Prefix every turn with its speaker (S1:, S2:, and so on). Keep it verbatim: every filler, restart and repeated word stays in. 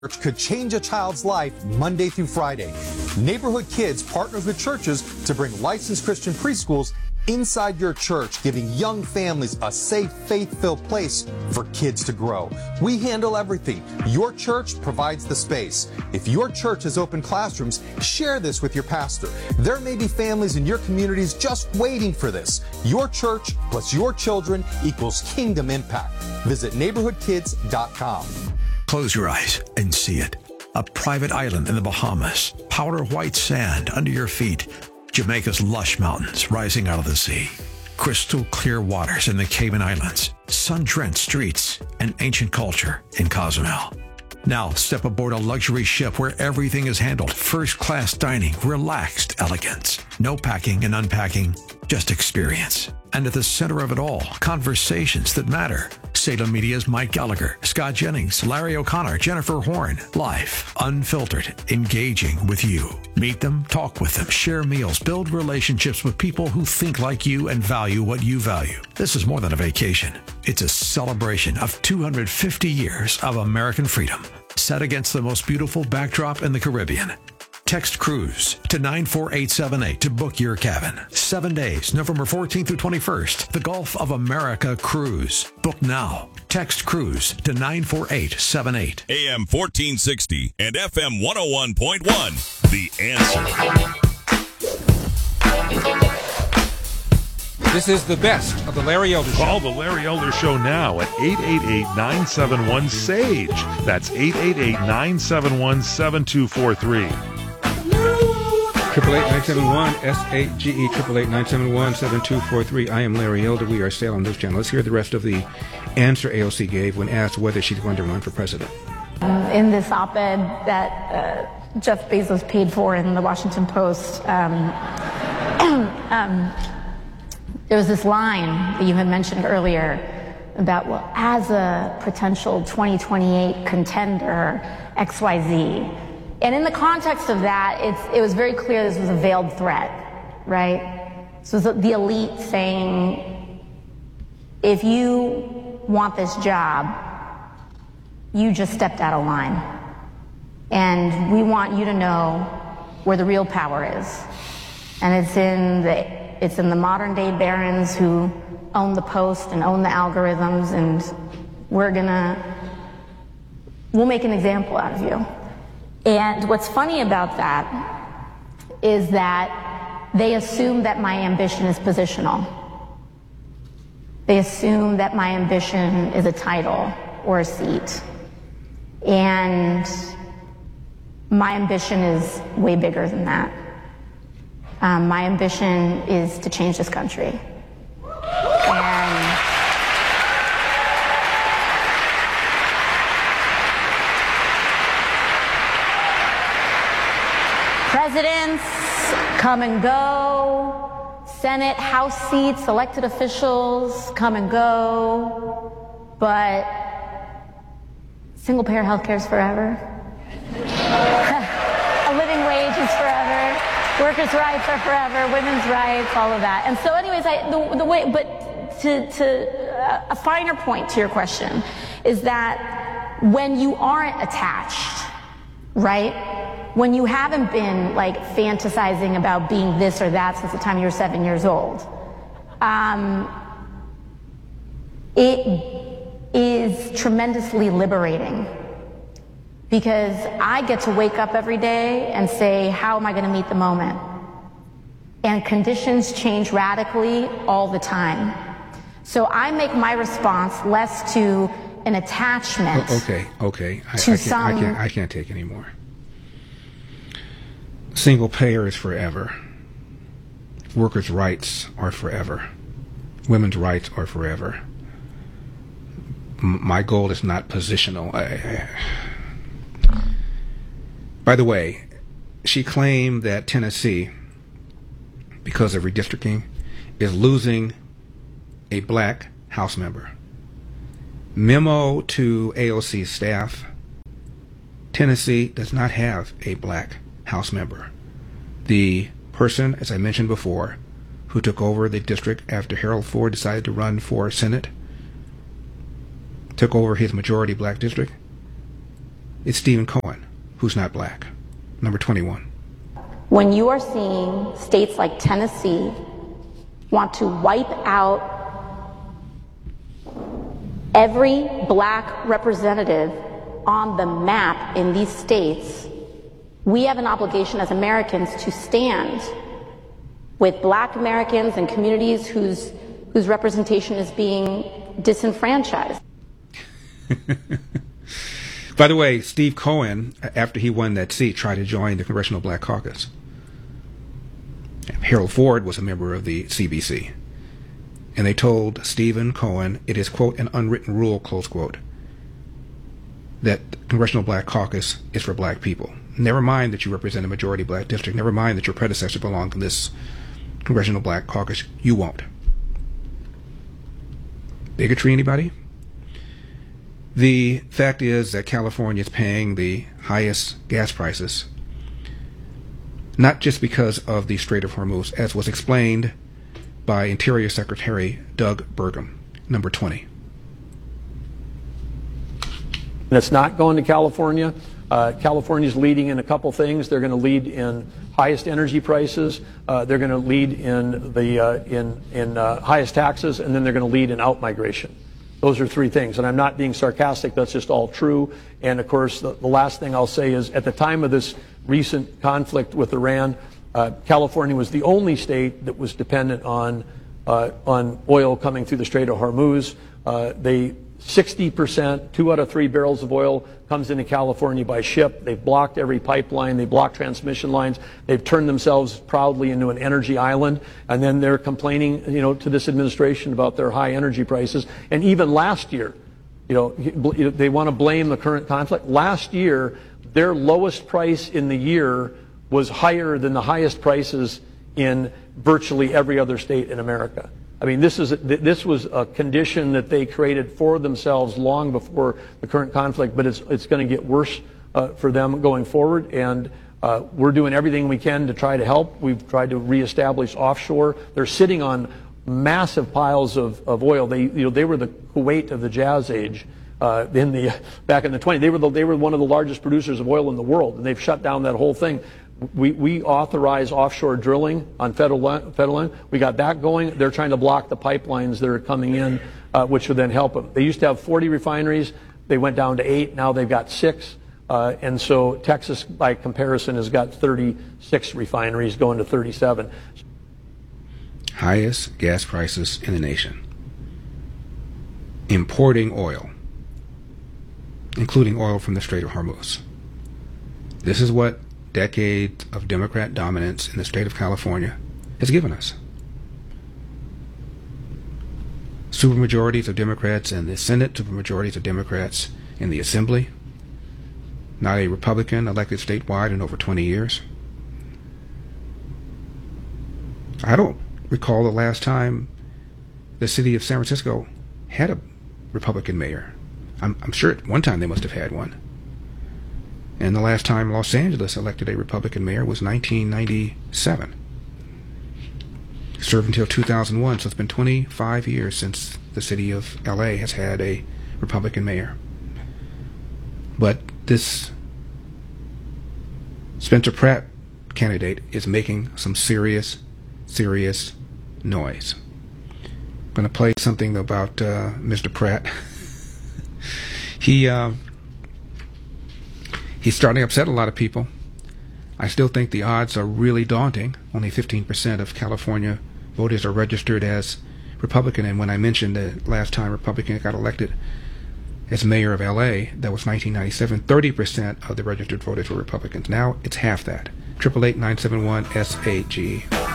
S1: could change a child's life Monday through Friday. Neighborhood Kids partners with churches to bring licensed Christian preschools inside your church, giving young families a safe, faith-filled place for kids to grow. We handle everything. Your church provides the space. If your church has open classrooms, share this with your pastor. There may be families in your communities just waiting for this. Your church plus your children equals kingdom impact. Visit neighborhood kids dot com.
S2: Close your eyes and see it. A private island in the Bahamas, powder white sand under your feet, Jamaica's lush mountains rising out of the sea, crystal clear waters in the Cayman Islands, sun-drenched streets, and ancient culture in Cozumel. Now step aboard a luxury ship where everything is handled, first-class dining, relaxed elegance, no packing and unpacking, just experience. And at the center of it all, conversations that matter. Salem Media's Mike Gallagher, Scott Jennings, Larry O'Connor, Jennifer Horn. Live, unfiltered, engaging with you. Meet them, talk with them, share meals, build relationships with people who think like you and value what you value. This is more than a vacation. It's a celebration of two hundred fifty years of American freedom, set against the most beautiful backdrop in the Caribbean. Text cruise to nine four eight seven eight to book your cabin. Seven days, November fourteenth through twenty-first. The Gulf of America Cruise. Book now. Text cruise to nine four eight seven eight.
S3: A M fourteen sixty and F M one oh one point one. The Answer.
S4: This is the best of the Larry Elder Show.
S5: Call the Larry Elder Show now at eight eight eight, nine seven one, S A G E. That's eight eight eight, nine seven one, seven two four three.
S4: Triple eight nine seven one S A G E triple eight nine seven one seven two four three. I am Larry Elder. We are Salem News Channel. Let's hear the rest of the answer A O C gave when asked whether she's going to run for president.
S6: Um, in this op-ed that uh, Jeff Bezos paid for in the Washington Post, um, um, there was this line that you had mentioned earlier about, well, as a potential twenty twenty-eight contender, X Y Z. And in the context of that, it's, it was very clear this was a veiled threat, right? So it was the elite saying, if you want this job, you just stepped out of line. And we want you to know where the real power is. And it's in the, it's in the modern day barons who own the Post and own the algorithms, and we're gonna, we'll make an example out of you. And what's funny about that is that they assume that my ambition is positional. They assume that my ambition is a title or a seat. And my ambition is way bigger than that. Um, my ambition is to change this country. And presidents come and go, Senate, House seats, elected officials come and go, but single-payer health care is forever. A living wage is forever. Workers' rights are forever. Women's rights, all of that. And so, anyways, I, the, the way, but to, to uh, a finer point to your question is that when you aren't attached, right? When you haven't been like fantasizing about being this or that since the time you were seven years old, um, it is tremendously liberating, because I get to wake up every day and say, how am I going to meet the moment? And conditions change radically all the time. So I make my response less to an attachment.
S4: Oh, okay, okay. I,
S6: to
S4: I, can't,
S6: some...
S4: I, can't, I can't take any more. Single payer is forever. Workers' rights are forever. Women's rights are forever. M- my goal is not positional. I, I... By the way, she claimed that Tennessee, because of redistricting, is losing a black House member. Memo to A O C staff: Tennessee does not have a black House member. The person, as I mentioned before, who took over the district after Harold Ford decided to run for Senate, took over his majority black district, It's Stephen Cohen, who's not black. Number twenty-one.
S6: When you are seeing states like Tennessee want to wipe out every black representative on the map in these states, we have an obligation as Americans to stand with black Americans and communities whose, whose representation is being disenfranchised.
S4: By the way, Steve Cohen, after he won that seat, tried to join the Congressional Black Caucus. Harold Ford was a member of the C B C. And they told Stephen Cohen, it is, quote, an unwritten rule, close quote, that the Congressional Black Caucus is for black people. Never mind that you represent a majority black district. Never mind that your predecessor belonged to this Congressional Black Caucus. You won't. Bigotry, anybody? The fact is that California is paying the highest gas prices, not just because of the Strait of Hormuz, as was explained by Interior Secretary Doug Burgum. Number twenty.
S7: And it's not going to California. Uh, California's leading in a couple things. They're going to lead in highest energy prices. Uh, they're going to lead in the uh, in in uh, highest taxes, and then they're going to lead in out-migration. Those are three things, and I'm not being sarcastic. That's just all true. And of course, the, the last thing I'll say is, at the time of this recent conflict with Iran, uh, California was the only state that was dependent on uh, on oil coming through the Strait of Hormuz. Uh, they sixty percent, two out of three barrels of oil comes into California by ship. They've blocked every pipeline. They've blocked transmission lines. They've turned themselves proudly into an energy island. And then they're complaining, you know, to this administration about their high energy prices. And even last year, you know, they want to blame the current conflict. Last year, their lowest price in the year was higher than the highest prices in virtually every other state in America. I mean, this is this was a condition that they created for themselves long before the current conflict, but it's it's going to get worse uh, for them going forward. And uh, we're doing everything we can to try to help. We've tried to reestablish offshore. They're sitting on massive piles of, of oil. They you know they were the Kuwait of the Jazz Age uh, in the back in the twenties. They were the, they were one of the largest producers of oil in the world, and they've shut down that whole thing. We, we authorize offshore drilling on federal land, federal land. We got that going. They're trying to block the pipelines that are coming in, uh, which would then help them. They used to have forty refineries. They went down to eight. Now they've got six. Uh, and so Texas, by comparison, has got thirty-six refineries going to thirty-seven.
S4: Highest gas prices in the nation. Importing oil, including oil from the Strait of Hormuz. This is what decades of Democrat dominance in the state of California has given us. Supermajorities of Democrats in the Senate, supermajorities of Democrats in the Assembly. Not a Republican elected statewide in over twenty years. I don't recall the last time the city of San Francisco had a Republican mayor. I'm, I'm sure at one time they must have had one. And the last time Los Angeles elected a Republican mayor was nineteen ninety-seven. Served until two thousand one, so it's been twenty-five years since the city of L A has had a Republican mayor. But this Spencer Pratt candidate is making some serious, serious noise. I'm going to play something about uh, Mister Pratt. he... Uh, He's starting to upset a lot of people. I still think the odds are really daunting. Only fifteen percent of California voters are registered as Republican. And when I mentioned the last time Republican got elected as mayor of L A, that was nineteen ninety-seven, thirty percent of the registered voters were Republicans. Now it's half that. eight eight eight, nine seven one, S A G.